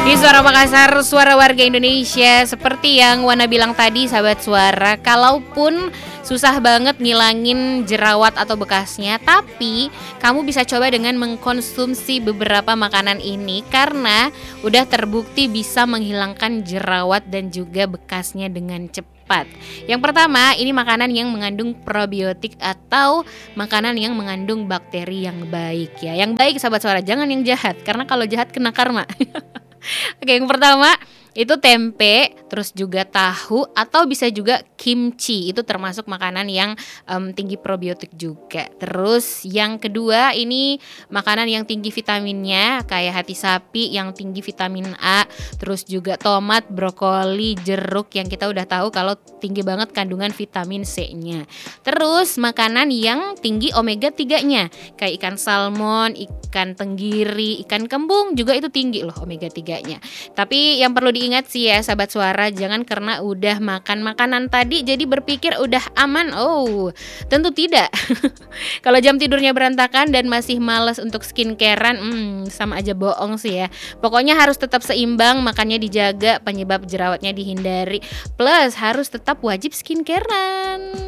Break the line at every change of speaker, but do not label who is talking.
Di Suara Makassar, suara warga Indonesia. Seperti yang Wana bilang tadi, sahabat suara, kalaupun susah banget ngilangin jerawat atau bekasnya, tapi kamu bisa coba dengan mengkonsumsi beberapa makanan ini karena udah terbukti bisa menghilangkan jerawat dan juga bekasnya dengan cepat. Yang pertama, ini makanan yang mengandung probiotik atau makanan yang mengandung bakteri yang baik ya. Yang baik sahabat suara, jangan yang jahat, karena kalau jahat kena karma. Oke, yang pertama itu tempe, terus juga tahu atau bisa juga kimchi. Itu termasuk makanan yang tinggi probiotik juga. Terus yang kedua ini makanan yang tinggi vitaminnya, kayak hati sapi yang tinggi vitamin A. Terus juga tomat, brokoli, jeruk yang kita udah tahu kalau tinggi banget kandungan vitamin C-nya. Terus makanan yang tinggi omega 3-nya, kayak ikan salmon, ikan tenggiri, ikan kembung juga itu tinggi loh omega 3-nya. Tapi yang perlu diingat sih ya sahabat suara, jangan karena udah makan makanan tadi jadi berpikir udah aman. Oh, tentu tidak. Kalau jam tidurnya berantakan dan masih malas untuk skincarean, sama aja bohong sih ya. Pokoknya harus tetap seimbang, makannya dijaga, penyebab jerawatnya dihindari. Plus harus tetap wajib skincarean.